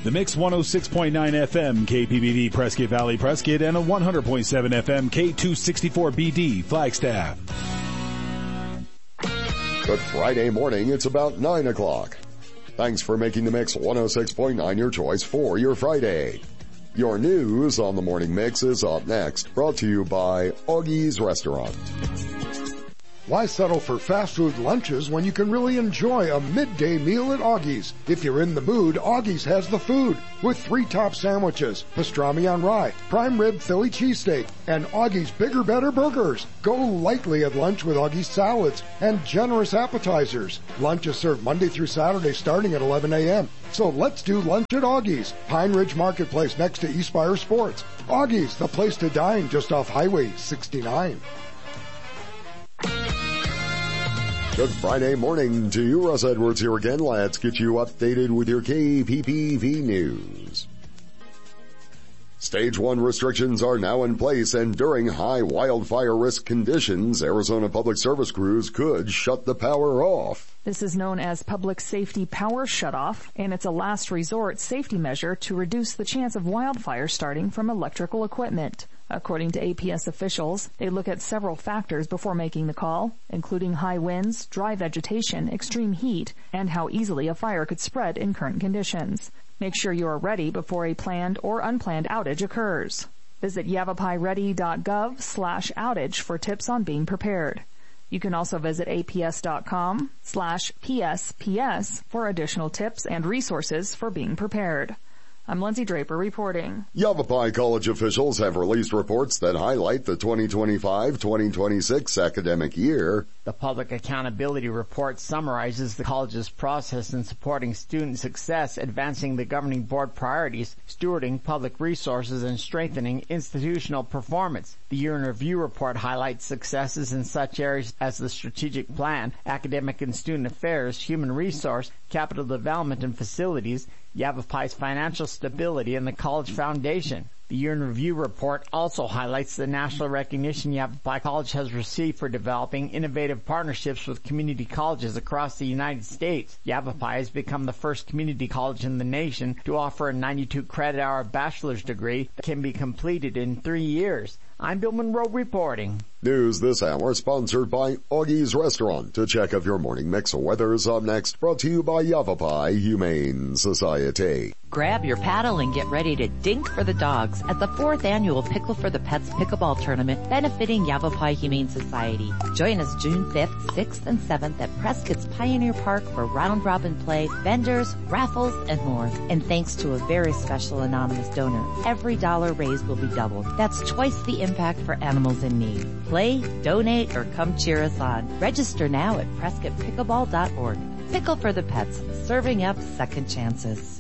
The Mix 106.9 FM KPBV Prescott Valley Prescott and a 100.7 FM K264BD Flagstaff. Good Friday morning. It's about 9 o'clock. Thanks for making the Mix 106.9 your choice for your Friday. Your news on the Morning Mix is up next, brought to you by Augie's Restaurant. Why settle for fast food lunches when you can really enjoy a midday meal at Augie's? If you're in the mood, Augie's has the food with 3 top sandwiches, pastrami on rye, prime rib Philly cheesesteak, and Augie's Bigger Better Burgers. Go lightly at lunch with Augie's salads and generous appetizers. Lunch is served Monday through Saturday starting at 11 a.m. So let's do lunch at Augie's, Pine Ridge Marketplace next to Eastspire Sports. Augie's, the place to dine just off Highway 69. Good Friday morning to you. Russ Edwards here again. Let's get you updated with your KPPV news. Stage 1 restrictions are now in place, and during high wildfire risk conditions, Arizona Public Service crews could shut the power off. This is known as Public Safety Power Shutoff, and it's a last resort safety measure to reduce the chance of wildfire starting from electrical equipment. According to APS officials, they look at several factors before making the call, including high winds, dry vegetation, extreme heat, and how easily a fire could spread in current conditions. Make sure you are ready before a planned or unplanned outage occurs. Visit yavapai.ready.gov/outage for tips on being prepared. You can also visit aps.com/PSPS for additional tips and resources for being prepared. I'm Lindsay Draper reporting. Yavapai College officials have released reports that highlight the 2025-2026 academic year. The Public Accountability Report summarizes the college's process in supporting student success, advancing the governing board priorities, stewarding public resources, and strengthening institutional performance. The Year in Review report highlights successes in such areas as the strategic plan, academic and student affairs, human resource, capital development and facilities, Yavapai's financial stability, and the College Foundation. The Year in Review report also highlights the national recognition Yavapai College has received for developing innovative partnerships with community colleges across the United States. Yavapai has become the first community college in the nation to offer a 92 credit hour bachelor's degree that can be completed in 3 years. I'm Bill Monroe reporting. News this hour sponsored by Augie's Restaurant. To check of your morning mix of weather's up next, brought to you by Yavapai Humane Society. Grab your paddle and get ready to dink for the dogs at the 4th annual Pickle for the Pets Pickleball Tournament benefiting Yavapai Humane Society. Join us June 5th, 6th, and 7th at Prescott's Pioneer Park for round-robin play, vendors, raffles, and more. And thanks to a very special anonymous donor, every dollar raised will be doubled. That's twice the impact for animals in need. Play, donate, or come cheer us on. Register now at PrescottPickleball.org. Pickle for the Pets, serving up second chances.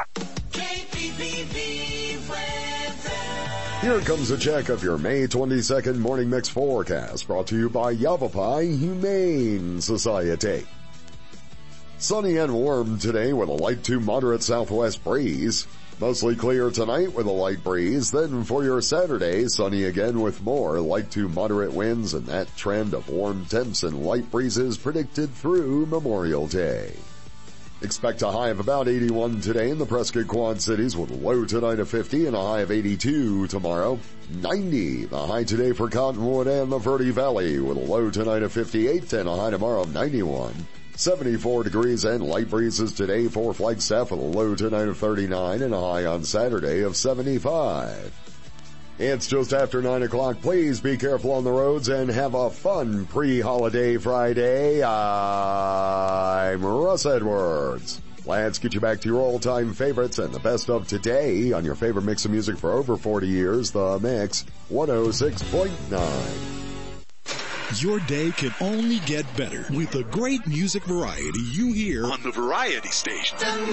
Here comes a check of your May 22nd Morning Mix forecast, brought to you by Yavapai Humane Society. Sunny and warm today with a light to moderate southwest breeze. Mostly clear tonight with a light breeze. Then for your Saturday, sunny again with more light to moderate winds, and that trend of warm temps and light breezes predicted through Memorial Day. Expect a high of about 81 today in the Prescott Quad Cities with a low tonight of 50 and a high of 82 tomorrow. 90 the high today for Cottonwood and the Verde Valley with a low tonight of 58 and a high tomorrow of 91. 74 degrees and light breezes today for Flagstaff with a low tonight of 39 and a high on Saturday of 75. It's just after 9 o'clock. Please be careful on the roads and have a fun pre-holiday Friday. I'm Russ Edwards. Let's get you back to your all-time favorites and the best of today on your favorite mix of music for over 40 years, The Mix 106.9. Your day can only get better with the great music variety you hear on the Variety Station.